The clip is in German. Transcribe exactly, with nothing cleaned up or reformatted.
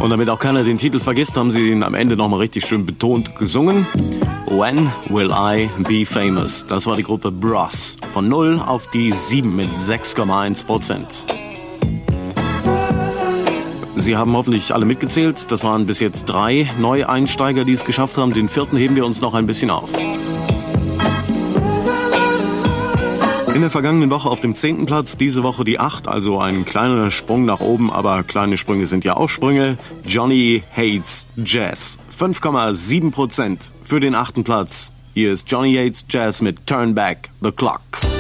Und damit auch keiner den Titel vergisst, haben sie ihn am Ende nochmal richtig schön betont gesungen. When Will I Be Famous? Das war die Gruppe Bros. Von null auf die sieben mit sechs Komma eins Prozent. Sie haben hoffentlich alle mitgezählt. Das waren bis jetzt drei Neueinsteiger, die es geschafft haben. Den vierten heben wir uns noch ein bisschen auf. In der vergangenen Woche auf dem zehnten Platz, diese Woche die acht, also ein kleiner Sprung nach oben, aber kleine Sprünge sind ja auch Sprünge. Johnny Hates Jazz. fünf Komma sieben Prozent für den achten Platz. Hier ist Johnny Hates Jazz mit Turn Back the Clock.